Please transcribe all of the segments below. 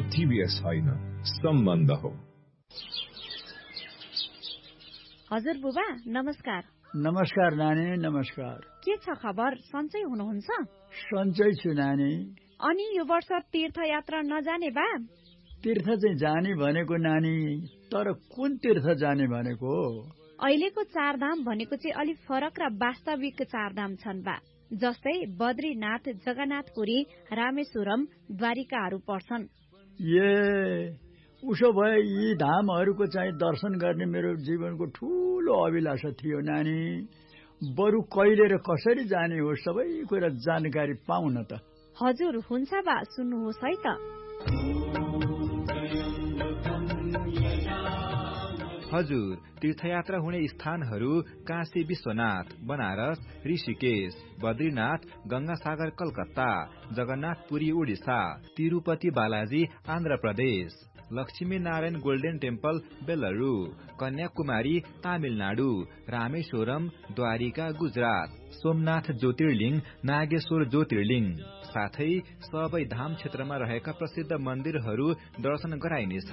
टिभीएस होइन, सम्बन्ध हो। हजुर बुबा नमस्कार। नमस्कार नानी, नमस्कार। के छ खबर? सन्चै हुनुहुन्छ? सन्चै छु नानी। अनि यो वर्ष तीर्थयात्रा नजाने बा? तीर्थ चाहिँ जाने भनेको नानी, तर कुन तीर्थ जाने भनेको? अहिलेको चारधाम भनेको चाहिँ अलिक फरक र वास्तविक चारधाम छन् बा, जस्तै बद्रीनाथ, जगन्नाथपुरी, रामेश्वरम, द्वारिकाहरू पर्छन्। उसो भए यी धामहरूको चाहिँ दर्शन गर्ने मेरो जीवनको ठूलो अभिलाषा थियो नानी। बरु कहिले र कसरी जाने हो सबै कुरा जानकारी पाउन त। हजुर हुन्छ बा, सुन्नुहोस् है त। हजुर, तीर्थयात्रा हुने स्थानहरू काशी विश्वनाथ, बनारस, ऋषिकेश, बद्रीनाथ, गंगासागर कलकत्ता, जगन्नाथपुरी उडिसा, तिरुपति बालाजी आन्ध्र प्रदेश, लक्ष्मी नारायण गोल्डन टेम्पल बेलुरू, कन्याकुमारी तामिलनाडु, रामेश्वरम द्वारिका गुजरात, सोमनाथ ज्योतिर्लिङ, नागेश्वर ज्योतिर्लिङ, साथै सबै धाम क्षेत्रमा रहेका प्रसिद्ध मन्दिरहरू दर्शन गराइनेछ।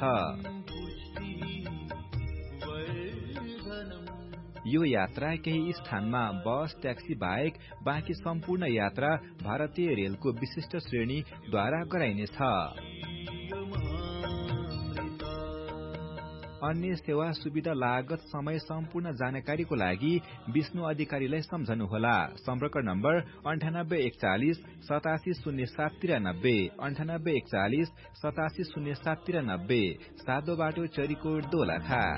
यो यात्रा केही स्थानमा बस, ट्याक्सी बाहेक बाँकी सम्पूर्ण यात्रा भारतीय रेलको विशिष्ट श्रेणीद्वारा गराइनेछ। अन्य सेवा सुविधा लागत समय सम्पूर्ण जानकारीको लागि विष्णु अधिकारीलाई सम्झनुहोला। सम्पर्क नम्बर 9841 870793, 9841 870793, सादो बाटो चरीकोट दोलखा।